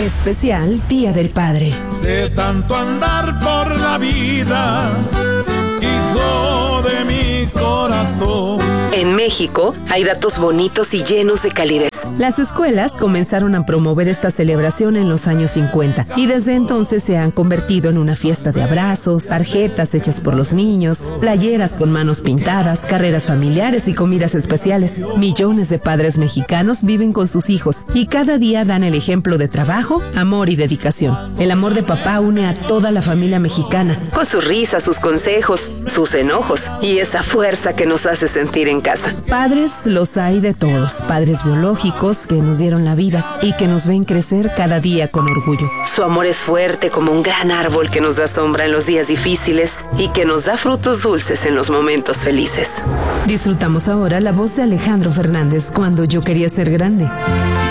Especial Día del Padre. De tanto andar por la vida, hijo de mi corazón. En México hay datos bonitos y llenos de calidez. Las escuelas comenzaron a promover esta celebración en los años 50 y desde entonces se han convertido en una fiesta de abrazos, tarjetas hechas por los niños, playeras con manos pintadas, carreras familiares y comidas especiales. Millones de padres mexicanos viven con sus hijos y cada día dan el ejemplo de trabajo, amor y dedicación. El amor de papá une a toda la familia mexicana, con sus risas, sus consejos, sus enojos y esa fuerza que nos hace sentir en casa. Padres los hay de todos, padres biológicos que nos dieron la vida y que nos ven crecer cada día con orgullo. Su amor es fuerte como un gran árbol que nos da sombra en los días difíciles y que nos da frutos dulces en los momentos felices. Disfrutamos ahora la voz de Alejandro Fernández, Cuando yo quería ser grande.